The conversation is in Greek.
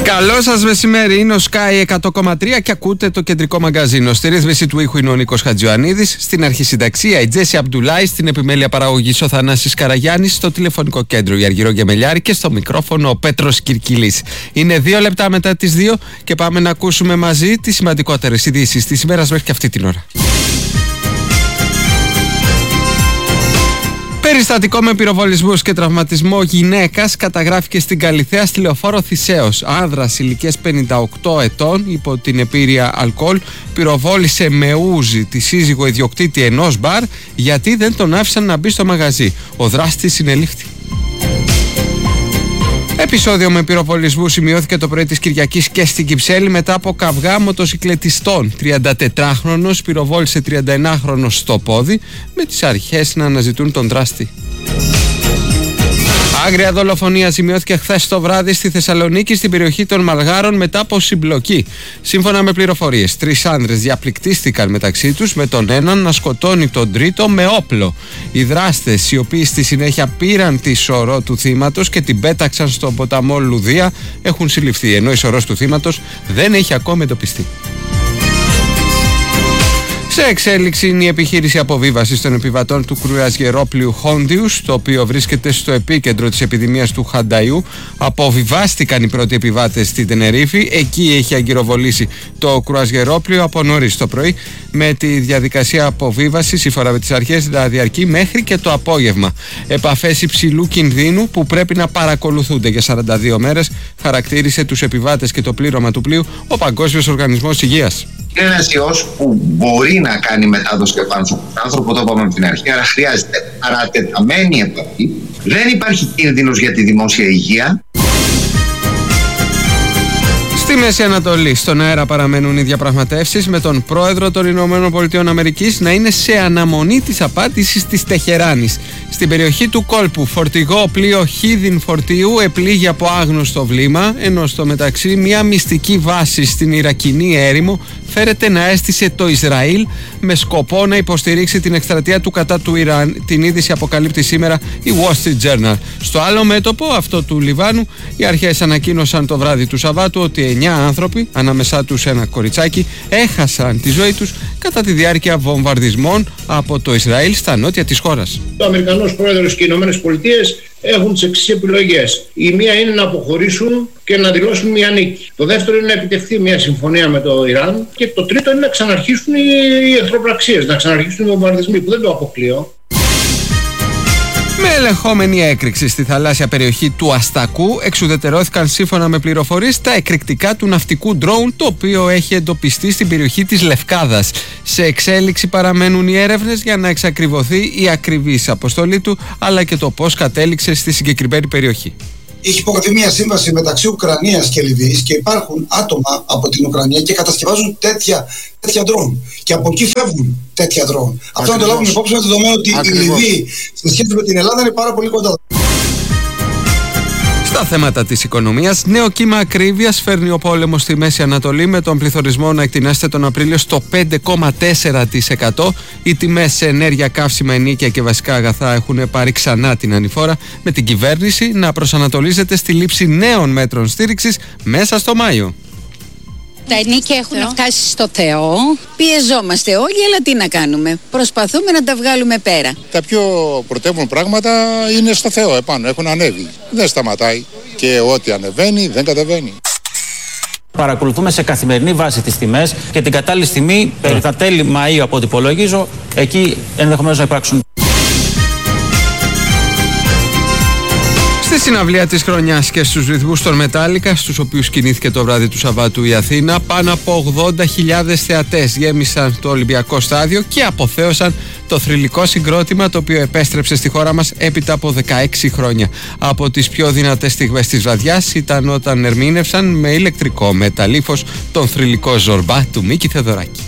Καλό σας μεσημέρι, είναι ο Sky 100,3 και ακούτε το κεντρικό μαγκαζίνο. Στη ρύθμιση του ήχου είναι ο Νίκος Χατζιωαννίδης, στην αρχισυνταξία η Τζέσι Αμπντουλάη, στην επιμέλεια παραγωγής ο Θανάσης Καραγιάννης, στο τηλεφωνικό κέντρο η Αργυρό Γεμελιάρη και στο μικρόφωνο ο Πέτρος Κυρκυλής. Είναι 2 λεπτά μετά τις 2 και πάμε να ακούσουμε μαζί τις σημαντικότερες ειδήσεις της ημέρας μέχρι και αυτή την ώρα. Περιστατικό με πυροβολισμούς και τραυματισμό γυναίκας καταγράφηκε στην Καλιθέα στη λεωφόρο Θησέως. Άνδρας ηλικίας 58 ετών υπό την επίρρεια αλκοόλ πυροβόλησε με ούζι τη σύζυγο ιδιοκτήτη ενός μπαρ γιατί δεν τον άφησαν να μπει στο μαγαζί. Ο δράστης συνελήφθη. Επεισόδιο με πυροβολισμού σημειώθηκε το πρωί της Κυριακής και στην Κυψέλη μετά από καυγά μοτοσυκλετιστών. 34χρονος πυροβόλησε 39χρονος στο πόδι, με τις αρχές να αναζητούν τον δράστη. Άγρια δολοφονία σημειώθηκε χθες το βράδυ στη Θεσσαλονίκη, στην περιοχή των Μαλγάρων, μετά από συμπλοκή. Σύμφωνα με πληροφορίες, 3 άνδρες διαπληκτίστηκαν μεταξύ τους, με τον έναν να σκοτώνει τον τρίτο με όπλο. Οι δράστες, οι οποίοι στη συνέχεια πήραν τη σωρό του θύματος και την πέταξαν στον ποταμό Λουδία, έχουν συλληφθεί, ενώ η σωρός του θύματος δεν έχει ακόμη εντοπιστεί. Σε εξέλιξη είναι η επιχείρηση αποβίβασης των επιβατών του κρουαζιερόπλοιου Χόντιους, το οποίο βρίσκεται στο επίκεντρο της επιδημίας του Χανταϊού. Αποβιβάστηκαν οι πρώτοι επιβάτες στη Τενερίφη. Εκεί έχει αγκυροβολήσει το κρουαζιερόπλοιο από νωρίς το πρωί, με τη διαδικασία αποβίβασης, σύμφωνα με τις αρχές, να διαρκεί μέχρι και το απόγευμα. Επαφές υψηλού κινδύνου που πρέπει να παρακολουθούνται για 42 μέρες, χαρακτήρισε τους επιβάτες και το πλήρωμα του πλοίου ο Παγκόσμιος Οργανισμός Υγείας. Είναι ένας ιός που μπορεί να κάνει μετάδοση επάνω στον άνθρωπο, το είπαμε από την αρχή, άρα χρειάζεται παρατεταμένη επαφή. Δεν υπάρχει κίνδυνος για τη δημόσια υγεία. Στη Μέση Ανατολή, στον αέρα παραμένουν οι διαπραγματεύσεις με τον πρόεδρο των Ηνωμένων Πολιτειών Αμερικής να είναι σε αναμονή της απάντησης της Τεχεράνης. Στην περιοχή του κόλπου, φορτηγό πλοίο χίδιν φορτίου επλήγει από άγνωστο βλήμα, ενώ στο μεταξύ μια μυστική βάση στην Ιρακινή έρημο φέρεται να έστησε το Ισραήλ με σκοπό να υποστηρίξει την εκστρατεία του κατά του Ιράν. Την είδηση αποκαλύπτει σήμερα η Wall Street Journal. Στο άλλο μέτωπο, αυτό του Λιβάνου, οι αρχές ανακοίνωσαν το βράδυ του Σαββάτου ότι 9 άνθρωποι, ανάμεσά τους ένα κοριτσάκι, έχασαν τη ζωή τους κατά τη διάρκεια βομβαρδισμών από το Ισραήλ στα νότια της χώρας. Ο Αμερικανός πρόεδρος και οι Ηνωμένες Πολιτείες έχουν τις εξής επιλογές. Η μία είναι να αποχωρήσουν και να δηλώσουν μια νίκη. Το δεύτερο είναι να επιτευχθεί μια συμφωνία με το Ιράν. Και το τρίτο είναι να ξαναρχίσουν οι εχθροπραξίες, να ξαναρχίσουν οι βομβαρδισμοί, που δεν το αποκλείω. Με ελεγχόμενη έκρηξη στη θαλάσσια περιοχή του Αστακού εξουδετερώθηκαν, σύμφωνα με πληροφορίες, τα εκρηκτικά του ναυτικού ντρόουν, το οποίο έχει εντοπιστεί στην περιοχή της Λευκάδας. Σε εξέλιξη παραμένουν οι έρευνες για να εξακριβωθεί η ακριβής αποστολή του, αλλά και το πώς κατέληξε στη συγκεκριμένη περιοχή. Έχει υπογραφεί μια σύμβαση μεταξύ Ουκρανίας και Λιβύης και υπάρχουν άτομα από την Ουκρανία και κατασκευάζουν τέτοια ντρόουν. Και από εκεί φεύγουν τέτοια ντρόουν. Αυτό να το λάβουμε υπόψη, με το δεδομένο ότι η Λιβύη σε σχέση με την Ελλάδα είναι πάρα πολύ κοντά. Στα θέματα της οικονομίας, νέο κύμα ακρίβειας φέρνει ο πόλεμος στη Μέση Ανατολή, με τον πληθωρισμό να εκτινάσεται τον Απρίλιο στο 5,4%. Οι τιμές σε ενέργεια, καύσιμα, ενοίκια και βασικά αγαθά έχουν πάρει ξανά την ανηφόρα, με την κυβέρνηση να προσανατολίζεται στη λήψη νέων μέτρων στήριξης μέσα στο Μάιο. Τα ενίκια έχουν φτάσει στο Θεό. Πιεζόμαστε όλοι, αλλά τι να κάνουμε. Προσπαθούμε να τα βγάλουμε πέρα. Τα πιο πρωτεύουν πράγματα είναι στο Θεό επάνω. Έχουν ανέβει. Δεν σταματάει. Και ό,τι ανεβαίνει δεν κατεβαίνει. Παρακολουθούμε σε καθημερινή βάση τις τιμές και την κατάλληλη στιγμή, περί τα τέλη Μαΐου από ό,τι υπολογίζω, εκεί ενδεχομένως να υπάρξουν. Στη συναυλία της χρονιάς και στους ρυθμούς των Μετάλλικα, στους οποίους κινήθηκε το βράδυ του Σαββάτου η Αθήνα, πάνω από 80.000 θεατές γέμισαν το Ολυμπιακό Στάδιο και αποθέωσαν το θρυλικό συγκρότημα, το οποίο επέστρεψε στη χώρα μας έπειτα από 16 χρόνια. Από τις πιο δυνατές στιγμές της βραδιάς ήταν όταν ερμήνευσαν με ηλεκτρικό μεταλλίφος τον θρυλικό Ζορμπά του Μίκη Θεοδωράκη.